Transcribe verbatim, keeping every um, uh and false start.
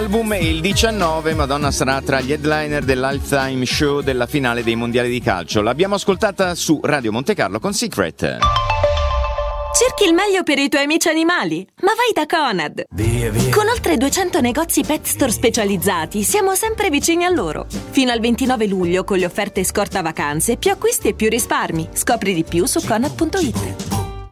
album e il diciannove Madonna sarà tra gli headliner dell'halftime show della finale dei mondiali di calcio. L'abbiamo ascoltata su Radio Monte Carlo con Secret. Cerchi il meglio per i tuoi amici animali? Ma vai da Conad! Via, via. Con oltre duecento negozi pet store specializzati, siamo sempre vicini a loro. Fino al ventinove luglio, con le offerte scorta vacanze, più acquisti e più risparmi. Scopri di più su conad punto it.